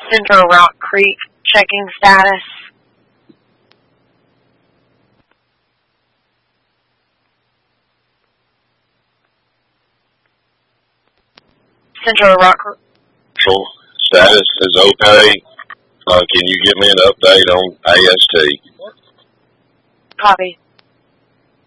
Central Rock Creek checking status. Central Rock status is okay. Can you give me an update on AST? Copy.